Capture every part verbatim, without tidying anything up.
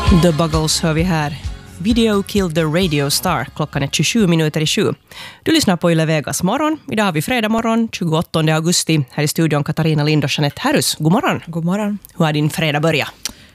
The Buggles hör vi här. Video killed the radio star. Klockan är tjugosju minuter i sju. Du lyssnar på Yle Vegas morgon. Idag har vi fredag morgon, tjugoåttonde augusti. Här i studion Katarina Lind och Jeanette Herrus. God morgon. God morgon. Hur har din fredag börjat?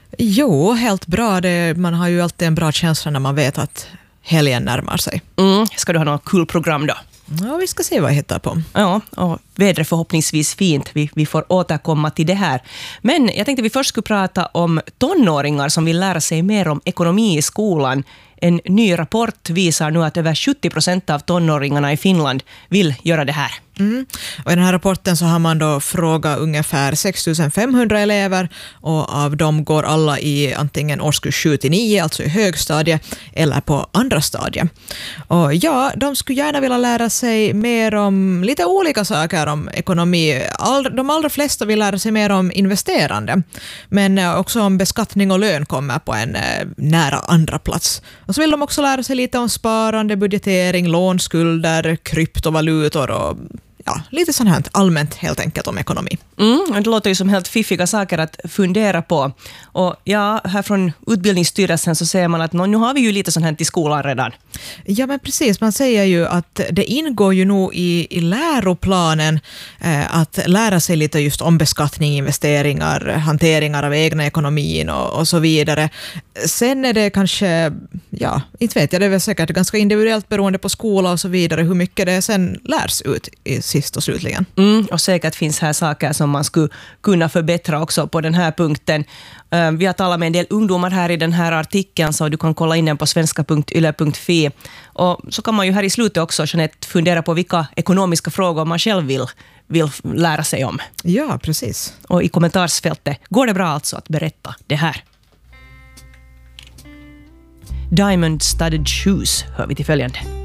Jo, helt bra. Det, man har ju alltid en bra känsla när man vet att helgen närmar sig. Mm. Ska du ha något kul program då? Ja, vi ska se vad jag hittar på. Ja, och vädret förhoppningsvis fint. Vi, vi får återkomma till det här. Men jag tänkte vi först skulle prata om tonåringar som vill lära sig mer om ekonomi i skolan. En ny rapport visar nu att över sjuttio procent av tonåringarna i Finland vill göra det här. Mm. Och i den här rapporten så har man då frågat ungefär sex tusen femhundra elever, och av dem går alla i antingen årskurs sju till nio, alltså i högstadie, eller på andra stadie. Och ja, de skulle gärna vilja lära sig mer om lite olika saker om ekonomi. All, de allra flesta vill lära sig mer om investerande, men också om beskattning och lön kommer på en eh, nära andra plats. Och så vill de också lära sig lite om sparande, budgetering, lånskulder, kryptovalutor och ja, lite sånt här allmänt helt enkelt om ekonomi. Mm, det låter ju som helt fiffiga saker att fundera på. Och ja, här från utbildningsstyrelsen så säger man att nu har vi ju lite sånt här i skolan redan. Ja, men precis. Man säger ju att det ingår ju nog i, i läroplanen eh, att lära sig lite just om beskattning, investeringar, hanteringar av egna ekonomin och, och så vidare. Sen är det kanske, ja, inte vet jag, det är väl säkert ganska individuellt beroende på skola och så vidare hur mycket det sen lärs ut i sist och slutligen. Mm, och säkert finns här saker som man skulle kunna förbättra också på den här punkten. Uh, vi har talat med en del ungdomar här i den här artikeln, så du kan kolla in den på svenska punkt yle punkt fi. Och så kan man ju här i slutet också, Jeanette, fundera på vilka ekonomiska frågor man själv vill, vill lära sig om. Ja, precis. Och i kommentarsfältet går det bra alltså att berätta det här. Diamond studded shoes hör vi till följande.